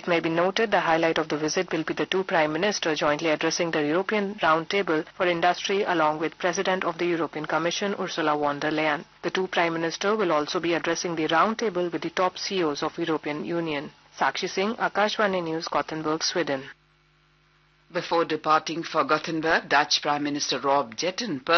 It may be noted the highlight of the visit will be the two Prime Ministers jointly addressing the European Roundtable for Industry along with President of the European Commission Ursula von der Leyen. The two Prime Ministers will also be addressing the Roundtable with the top CEOs of European Union. Sakshi Singh, Akashvani News, Gothenburg, Sweden. Before departing for Gothenburg, Dutch Prime Minister Rob Jetten